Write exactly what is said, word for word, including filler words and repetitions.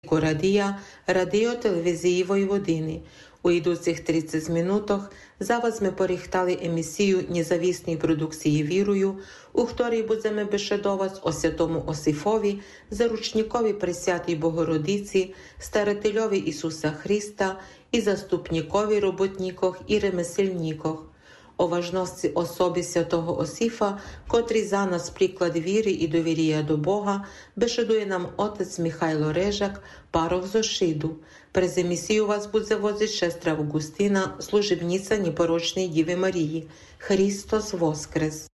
Радija радіотелевізії Войводини. У ідучих тридцять минутах зараз ми поріхтали емісію независної продукції вірою, у которій будемо бешедовати о святому Осифові, заручникові Пресвятій Богородиці, старателеві Ісуса Христа і заступникові роботниках і ремесельниках. О важності особи святого Осифа, котрий за нас приклад віри і довір'я до Бога, бешедує нам отець Михайло Режак, парох з Ошиду. През емісію вас буде возить сестра Августина, служебниця непорочної Діви Марії. Христос Воскрес!